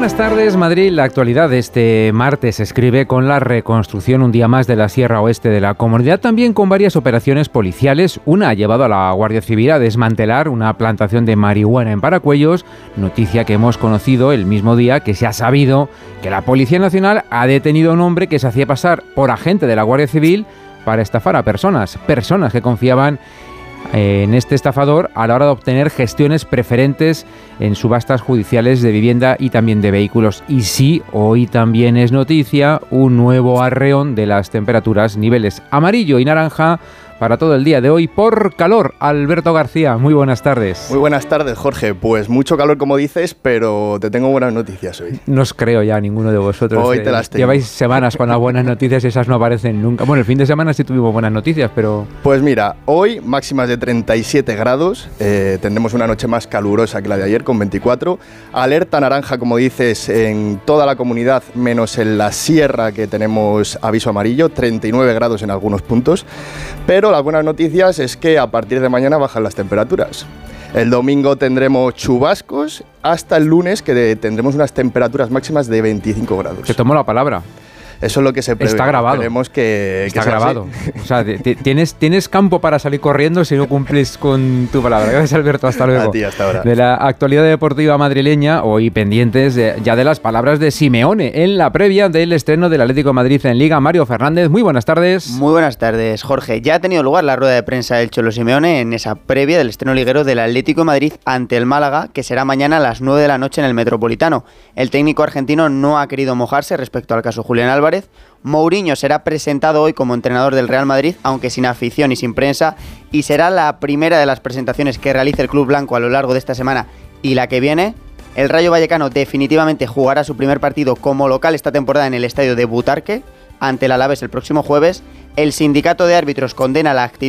buenas tardes, Madrid. La actualidad de este martes se escribe con la reconstrucción un día más de la Sierra Oeste de la Comunidad, también con varias operaciones policiales. Una ha llevado a la Guardia Civil a desmantelar una plantación de marihuana en Paracuellos, noticia que hemos conocido el mismo día que se ha sabido que la Policía Nacional ha detenido a un hombre que se hacía pasar por agente de la Guardia Civil para estafar a personas que confiaban en este estafador a la hora de obtener gestiones preferentes en subastas judiciales de vivienda y también de vehículos. Y sí, hoy también es noticia un nuevo arreón de las temperaturas, niveles amarillo y naranja para todo el día de hoy por calor. Alberto García, muy buenas tardes. Muy buenas tardes, Jorge. Pues mucho calor, como dices, pero te tengo buenas noticias hoy. No os creo ya ninguno de vosotros. Hoy te las tengo. Lleváis semanas con las buenas noticias y esas no aparecen nunca. Bueno, el fin de semana sí tuvimos buenas noticias, pero... Pues mira, hoy máximas de 37 grados, tendremos una noche más calurosa que la de ayer con 24. Alerta naranja, como dices, en toda la comunidad, menos en la sierra, que tenemos aviso amarillo, 39 grados en algunos puntos. Pero las buenas noticias es que a partir de mañana bajan las temperaturas. El domingo tendremos chubascos hasta el lunes, que tendremos unas temperaturas máximas de 25 grados. Te tomo la palabra. Eso es lo que se prevé. Está grabado. Esperemos que está sea grabado. Así. O sea, tienes campo para salir corriendo si no cumples con tu palabra. Gracias, Alberto. Hasta luego. A ti, hasta ahora. De la actualidad deportiva madrileña, hoy pendientes ya de las palabras de Simeone en la previa del estreno del Atlético de Madrid en Liga. Mario Fernández, muy buenas tardes. Muy buenas tardes, Jorge. Ya ha tenido lugar la rueda de prensa del Cholo Simeone en esa previa del estreno liguero del Atlético de Madrid ante el Málaga, que será mañana a las 9 de la noche en el Metropolitano. El técnico argentino no ha querido mojarse respecto al caso Julián Álvarez. Mourinho será presentado hoy como entrenador del Real Madrid, aunque sin afición y sin prensa, y será la primera de las presentaciones que realice el club blanco a lo largo de esta semana y la que viene. El Rayo Vallecano definitivamente jugará su primer partido como local esta temporada en el estadio de Butarque, ante el Alavés el próximo jueves. El sindicato de árbitros condena la actitud